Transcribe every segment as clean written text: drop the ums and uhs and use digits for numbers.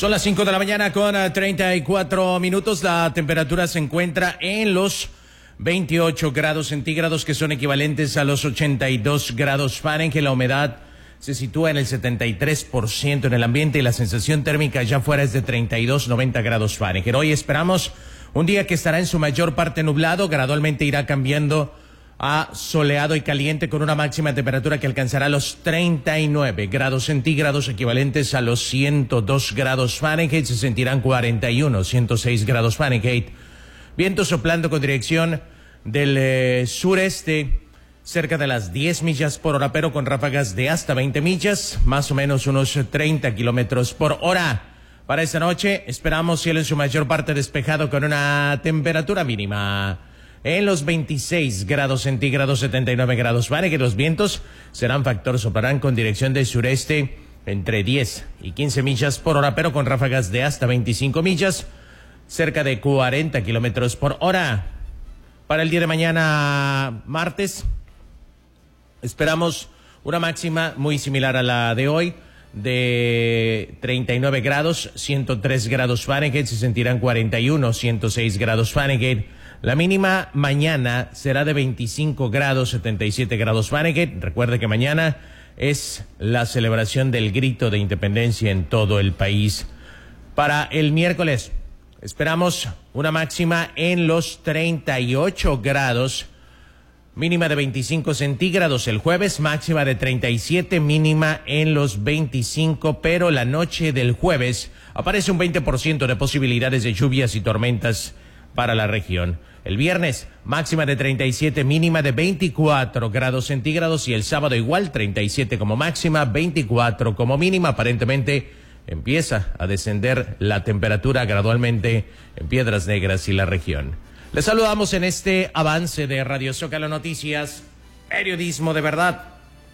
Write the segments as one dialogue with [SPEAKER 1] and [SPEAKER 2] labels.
[SPEAKER 1] Son las 5 de la mañana con 34 minutos. La temperatura se encuentra en los 28 grados centígrados, que son equivalentes a los 82 grados Fahrenheit. La humedad se sitúa en el 73% en el ambiente y la sensación térmica allá afuera es de 90 grados Fahrenheit. Hoy esperamos un día que estará en su mayor parte nublado, gradualmente irá cambiando a soleado y caliente con una máxima temperatura que alcanzará los 39 grados centígrados, equivalentes a los 102 grados Fahrenheit. Se sentirán 106 grados Fahrenheit. Viento soplando con dirección del sureste, cerca de las 10 millas por hora, pero con ráfagas de hasta 20 millas, más o menos unos 30 kilómetros por hora. Para esta noche esperamos cielo en su mayor parte despejado con una temperatura mínima en los 26 grados centígrados, 79 grados Fahrenheit. Los vientos serán factor, soplarán con dirección del sureste entre 10 y 15 millas por hora, pero con ráfagas de hasta 25 millas, cerca de 40 kilómetros por hora. Para el día de mañana, martes, esperamos una máxima muy similar a la de hoy, de 39 grados, 103 grados Fahrenheit, se sentirán 106 grados Fahrenheit. La mínima mañana será de 25 grados, 77 grados Fahrenheit. Recuerde que mañana es la celebración del grito de independencia en todo el país. Para el miércoles esperamos una máxima en los 38 grados, mínima de 25 centígrados. El jueves máxima de 37, mínima en los 25, pero la noche del jueves aparece un 20% de posibilidades de lluvias y tormentas para la región. El viernes, máxima de 37, mínima de 24 grados centígrados, y el sábado igual, 37 como máxima, 24 como mínima. Aparentemente empieza a descender la temperatura gradualmente en Piedras Negras y la región. Les saludamos en este avance de Radio Zócalo Noticias, periodismo de verdad.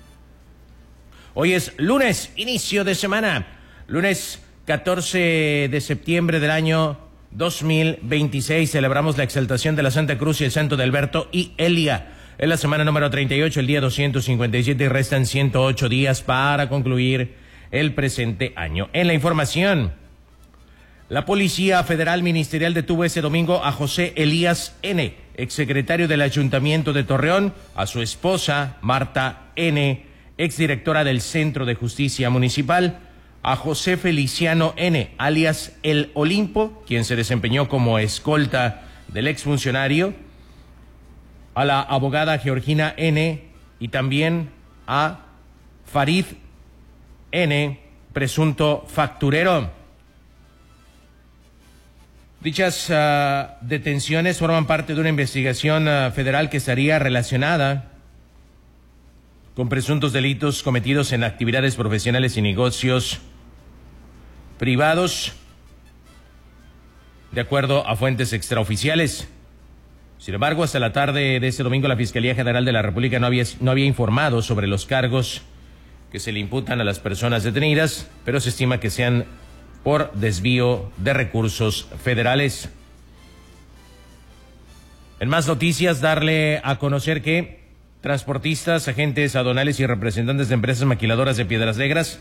[SPEAKER 1] Hoy es lunes, inicio de semana, lunes 14 de septiembre del año 2026. Celebramos la exaltación de la Santa Cruz y el Santo de Alberto y Elia. Es la semana número 38, el día 257, y restan 108 días para concluir el presente año. En la información, la Policía Federal Ministerial detuvo ese domingo a José Elías N., exsecretario del Ayuntamiento de Torreón, a su esposa Marta N., exdirectora del Centro de Justicia Municipal, a José Feliciano N., alias El Olimpo, quien se desempeñó como escolta del exfuncionario, a la abogada Georgina N., y también a Farid N., presunto facturero. Dichas detenciones forman parte de una investigación federal que estaría relacionada con presuntos delitos cometidos en actividades profesionales y negocios privados, de acuerdo a fuentes extraoficiales. Sin embargo, hasta la tarde de este domingo, la Fiscalía General de la República no había informado sobre los cargos que se le imputan a las personas detenidas, pero se estima que sean por desvío de recursos federales. En más noticias, darle a conocer que transportistas, agentes aduanales y representantes de empresas maquiladoras de Piedras Negras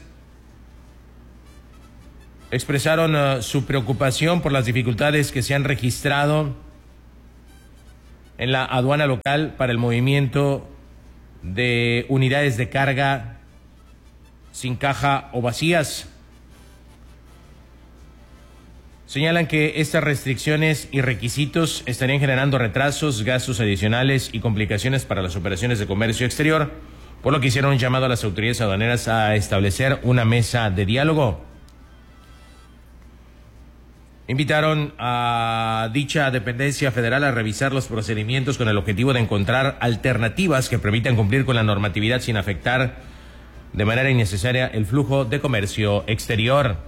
[SPEAKER 1] expresaron su preocupación por las dificultades que se han registrado en la aduana local para el movimiento de unidades de carga sin caja o vacías. Señalan que estas restricciones y requisitos estarían generando retrasos, gastos adicionales y complicaciones para las operaciones de comercio exterior, por lo que hicieron un llamado a las autoridades aduaneras a establecer una mesa de diálogo. Invitaron a dicha dependencia federal a revisar los procedimientos con el objetivo de encontrar alternativas que permitan cumplir con la normatividad sin afectar de manera innecesaria el flujo de comercio exterior.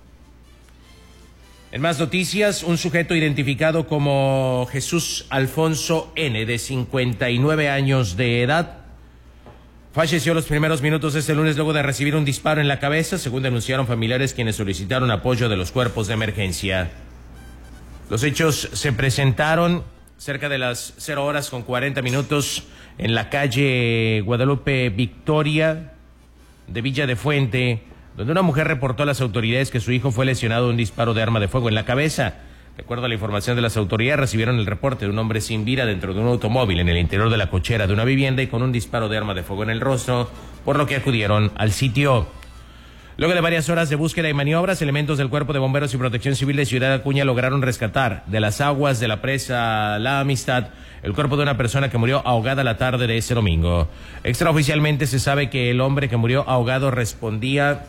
[SPEAKER 1] En más noticias, un sujeto identificado como Jesús Alfonso N., de 59 años de edad, falleció los primeros minutos de este lunes luego de recibir un disparo en la cabeza, según denunciaron familiares, quienes solicitaron apoyo de los cuerpos de emergencia. Los hechos se presentaron cerca de las 0:40 en la calle Guadalupe Victoria de Villa de Fuente, donde una mujer reportó a las autoridades que su hijo fue lesionado de un disparo de arma de fuego en la cabeza. De acuerdo a la información de las autoridades, recibieron el reporte de un hombre sin vida dentro de un automóvil en el interior de la cochera de una vivienda y con un disparo de arma de fuego en el rostro, por lo que acudieron al sitio. Luego de varias horas de búsqueda y maniobras, elementos del Cuerpo de Bomberos y Protección Civil de Ciudad Acuña lograron rescatar de las aguas de la presa La Amistad el cuerpo de una persona que murió ahogada la tarde de ese domingo. Extraoficialmente se sabe que el hombre que murió ahogado respondía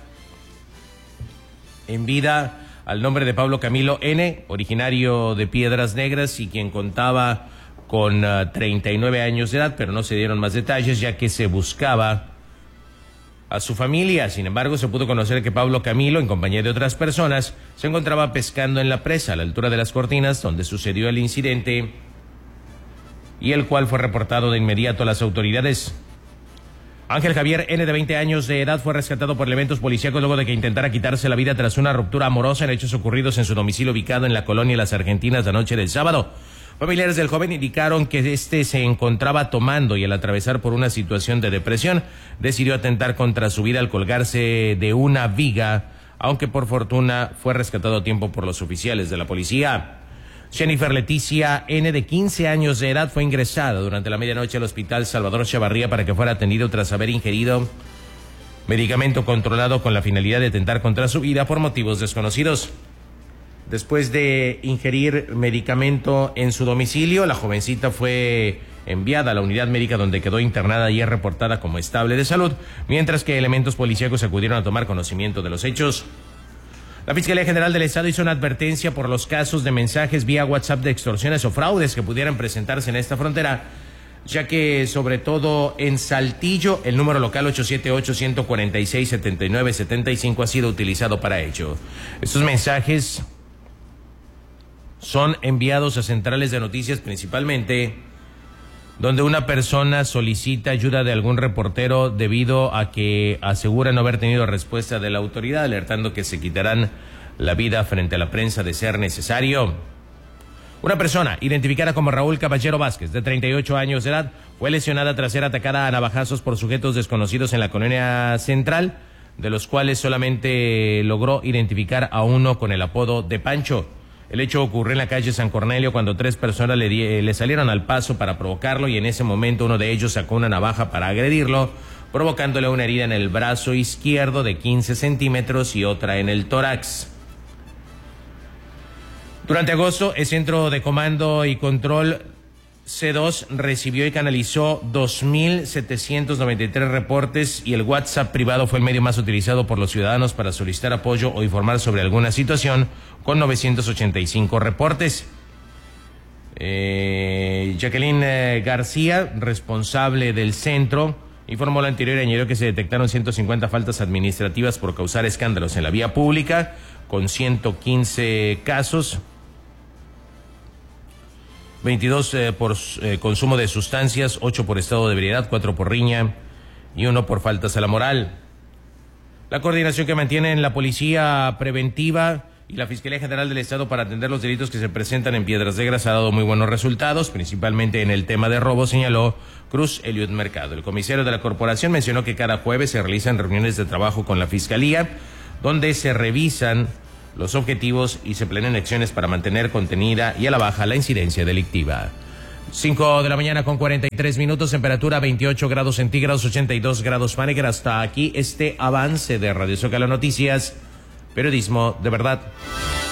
[SPEAKER 1] en vida al nombre de Pablo Camilo N., originario de Piedras Negras y quien contaba con 39 años de edad, pero no se dieron más detalles ya que se buscaba a su familia. Sin embargo, se pudo conocer que Pablo Camilo, en compañía de otras personas, se encontraba pescando en la presa a la altura de las Cortinas, donde sucedió el incidente, y el cual fue reportado de inmediato a las autoridades. Ángel Javier N., de 20 años de edad, fue rescatado por elementos policíacos luego de que intentara quitarse la vida tras una ruptura amorosa en hechos ocurridos en su domicilio ubicado en la colonia Las Argentinas la noche del sábado. Familiares del joven indicaron que este se encontraba tomando y al atravesar por una situación de depresión, decidió atentar contra su vida al colgarse de una viga, aunque por fortuna fue rescatado a tiempo por los oficiales de la policía. Jennifer Leticia N., de 15 años de edad, fue ingresada durante la medianoche al Hospital Salvador Chavarría para que fuera atendido tras haber ingerido medicamento controlado con la finalidad de atentar contra su vida por motivos desconocidos. Después de ingerir medicamento en su domicilio, la jovencita fue enviada a la unidad médica donde quedó internada y es reportada como estable de salud, mientras que elementos policíacos acudieron a tomar conocimiento de los hechos. La Fiscalía General del Estado hizo una advertencia por los casos de mensajes vía WhatsApp de extorsiones o fraudes que pudieran presentarse en esta frontera, ya que sobre todo en Saltillo el número local 878-146-7975 ha sido utilizado para ello. Estos mensajes son enviados a centrales de noticias principalmente, donde una persona solicita ayuda de algún reportero debido a que asegura no haber tenido respuesta de la autoridad, alertando que se quitarán la vida frente a la prensa de ser necesario. Una persona, identificada como Raúl Caballero Vázquez, de 38 años de edad, fue lesionada tras ser atacada a navajazos por sujetos desconocidos en la colonia central, de los cuales solamente logró identificar a uno con el apodo de Pancho. El hecho ocurrió en la calle San Cornelio cuando 3 personas le salieron al paso para provocarlo y en ese momento uno de ellos sacó una navaja para agredirlo, provocándole una herida en el brazo izquierdo de 15 centímetros y otra en el tórax. Durante agosto, el Centro de Comando y Control C2 recibió y canalizó 2.793 reportes y el WhatsApp privado fue el medio más utilizado por los ciudadanos para solicitar apoyo o informar sobre alguna situación, con 985 reportes. Jacqueline García, responsable del centro, informó la anterior y añadió que se detectaron 150 faltas administrativas por causar escándalos en la vía pública, con 115 casos. 22 por consumo de sustancias, 8 por estado de ebriedad, 4 por riña y 1 por faltas a la moral. La coordinación que mantienen la Policía Preventiva y la Fiscalía General del Estado para atender los delitos que se presentan en Piedras Negras ha dado muy buenos resultados, principalmente en el tema de robo, señaló Cruz Eliud Mercado. El comisario de la corporación mencionó que cada jueves se realizan reuniones de trabajo con la Fiscalía, donde se revisan los objetivos y se planean acciones para mantener contenida y a la baja la incidencia delictiva. 5 de la mañana con 43 minutos, temperatura 28 grados centígrados, 82 grados Fahrenheit. Hasta aquí este avance de Radio Zócalo Noticias, periodismo de verdad.